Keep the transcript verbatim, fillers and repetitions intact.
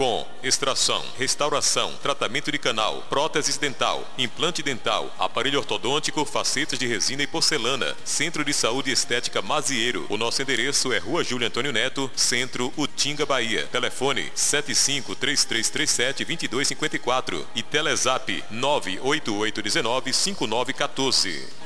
com extração, restauração, tratamento de canal, próteses dental, implante dental, aparelho ortodôntico, facetas de resina e porcelana. Centro de Saúde e Estética Mazieiro. O nosso endereço é Rua Júlio Antônio Neto, Centro, Utinga, Bahia. Telefone sete cinco três três três sete dois dois cinco quatro e Telezap nove oito oito um nove cinco nove um quatro.